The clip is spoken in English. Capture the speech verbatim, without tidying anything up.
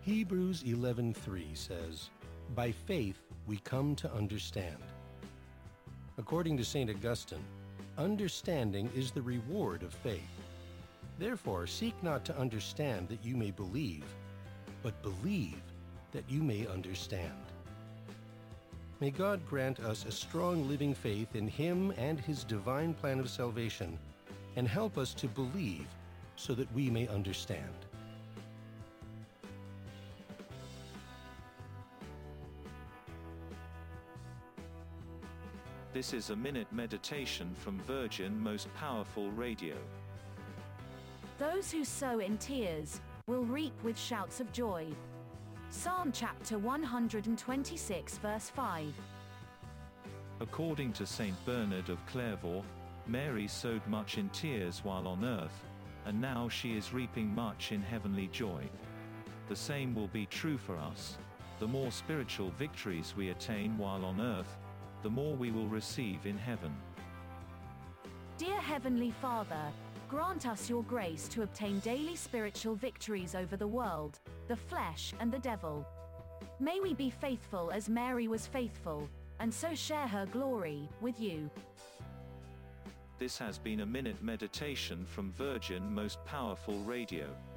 Hebrews eleven three says, "By faith we come to understand." According to Saint Augustine, understanding is the reward of faith. Therefore, seek not to understand that you may believe, but believe that you may understand. May God grant us a strong living faith in Him and His divine plan of salvation, and help us to believe so that we may understand. This is a minute meditation from Virgin Most Powerful Radio. Those who sow in tears will reap with shouts of joy. Psalm chapter one hundred twenty-six verse five. According to Saint Bernard of Clairvaux, Mary sowed much in tears while on earth, and now she is reaping much in heavenly joy. The same will be true for us. The more spiritual victories we attain while on earth, the more we will receive in heaven. Dear Heavenly Father, grant us your grace to obtain daily spiritual victories over the world, the flesh, and the devil. May we be faithful as Mary was faithful, and so share her glory with you. This has been a minute meditation from Virgin Most Powerful Radio.